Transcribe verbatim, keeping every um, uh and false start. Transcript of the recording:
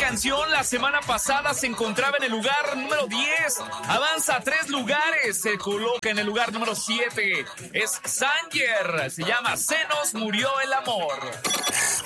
canción la semana pasada se encontraba en el lugar número diez. Avanza tres lugares. Se coloca en el lugar número siete. Es Sanger. Se llama Se nos murió el amor.